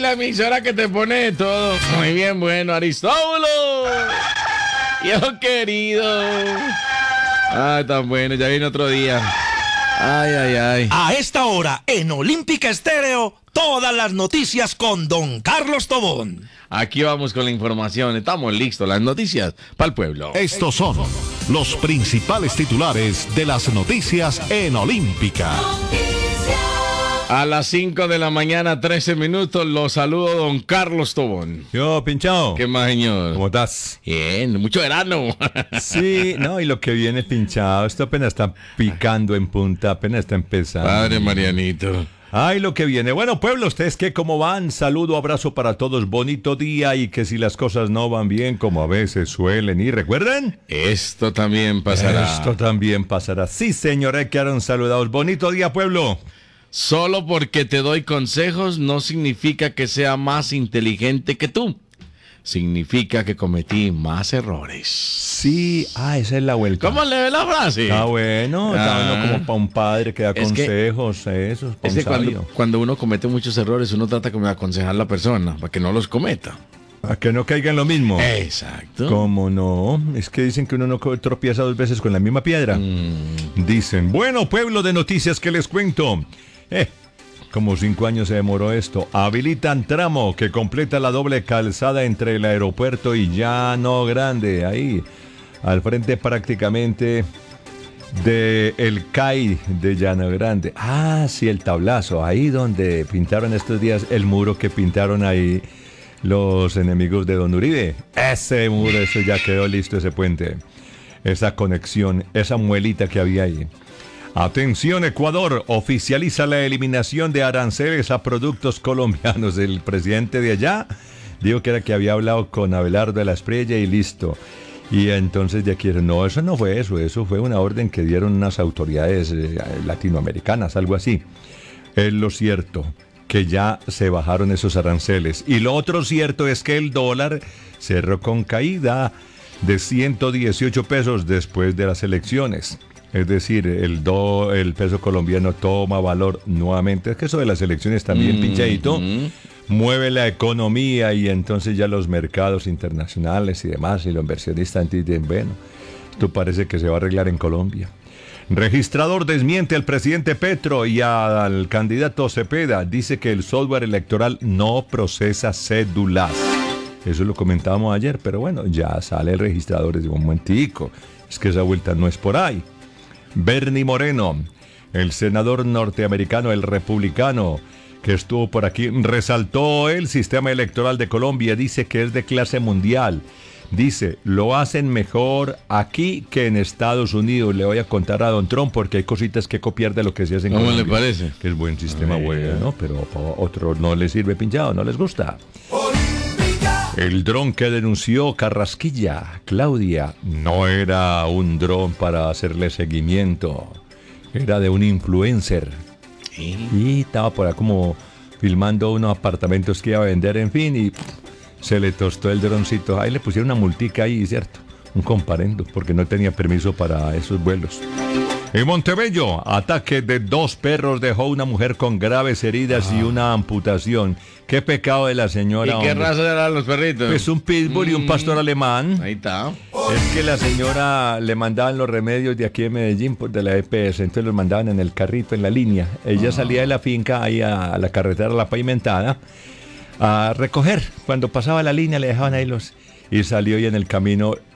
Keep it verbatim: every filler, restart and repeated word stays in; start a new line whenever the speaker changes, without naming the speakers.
la emisora que te pone de todo. Muy bien, bueno, Aristóbulo. Hijo querido. Ay, tan bueno, ya viene otro día. Ay, ay, ay.
A esta hora, en Olímpica Estéreo, todas las noticias con Don Carlos Tobón.
Aquí vamos con la información, estamos listos, las noticias para el pueblo.
Estos son los principales titulares de las noticias en Olímpica.
A las cinco de la mañana, trece minutos, los saludo Don Carlos Tobón.
Yo, pinchado.
¿Qué más, señor?
¿Cómo estás?
Bien, mucho verano.
Sí, no, y lo que viene pinchado, esto apenas está picando en punta, apenas está empezando.
Padre Marianito.
Ay, lo que viene. Bueno, pueblo, ¿ustedes qué? ¿Cómo van? Saludo, abrazo para todos, bonito día, y que si las cosas no van bien, como a veces suelen ir, ¿recuerden?
Esto también pasará.
Esto también pasará. Sí, señores, quedaron saludados. Bonito día, pueblo.
Solo porque te doy consejos no significa que sea más inteligente que tú. Significa que cometí más errores.
Sí, ah, esa es la vuelta.
¿Cómo le ve la frase?
Está bueno, está
Ah.
bueno como para un padre que da
Es que-
consejos, eso,
Es que
sabio.
cuando, cuando uno comete muchos errores, uno trata como de aconsejar a la persona para que no los cometa.
A que no caiga en lo mismo.
Exacto.
¿Cómo no? Es que dicen que uno no co- tropieza dos veces con la misma piedra.
Mm.
Dicen, bueno, pueblo de noticias que les cuento. Eh, como cinco años se demoró esto. Habilitan tramo que completa la doble calzada entre el aeropuerto y Llano Grande. Ahí, al frente prácticamente de el C A I de Llano Grande. Ah, sí, el tablazo. Ahí donde pintaron estos días el muro que pintaron ahí los enemigos de Don Uribe. Ese muro, eso ya quedó listo, ese puente. Esa conexión, esa muelita que había ahí. Atención, Ecuador oficializa la eliminación de aranceles a productos colombianos. El presidente de allá dijo que era que había hablado con Abelardo de la Espriella y listo. Y entonces ya quieren, no, eso no fue eso, eso fue una orden que dieron unas autoridades eh, latinoamericanas, algo así. Es lo cierto, que ya se bajaron esos aranceles. Y lo otro cierto es que el dólar cerró con caída de ciento dieciocho pesos después de las elecciones. Es decir, el, do, el peso colombiano toma valor nuevamente. Es que eso de las elecciones también,
Mm,
pinchadito,
mm.
mueve la economía y entonces ya los mercados internacionales y demás, y los inversionistas dicen, bueno, esto parece que se va a arreglar en Colombia. Registrador desmiente al presidente Petro y al candidato Cepeda. Dice que el software electoral no procesa cédulas. Eso lo comentábamos ayer, pero bueno, ya sale el registrador desde un momentico. Es que esa vuelta no es por ahí. Bernie Moreno, el senador norteamericano, el republicano, que estuvo por aquí, resaltó el sistema electoral de Colombia. Dice que es de clase mundial. Dice, lo hacen mejor aquí que en Estados Unidos. Le voy a contar a Don Trump porque hay cositas que copiar de lo que se hace en
¿Cómo
Colombia.
le parece?
Que es buen sistema,
Ay,
bueno, pero a otro no les sirve pinchado, no les gusta. El dron que denunció Carrasquilla, Claudia, no era un dron para hacerle seguimiento. Era de un influencer. Y estaba por ahí como filmando unos apartamentos que iba a vender, en fin, y se le tostó el droncito. Ahí le pusieron una multica ahí, ¿cierto? Un comparendo, porque no tenía permiso para esos vuelos. En Montebello, ataque de dos perros dejó una mujer con graves heridas y una amputación. Qué pecado de la señora.
¿Y qué
hombre.
raza eran los perritos?
Pues un pitbull y un pastor alemán.
Ahí está.
Es que la señora le mandaban los remedios de aquí de Medellín, pues de la E P S, entonces los mandaban en el carrito, en la línea. Ella salía de la finca ahí a, a la carretera, a la pavimentada, a recoger. Cuando pasaba la línea le dejaban ahí los... Y salió y en el camino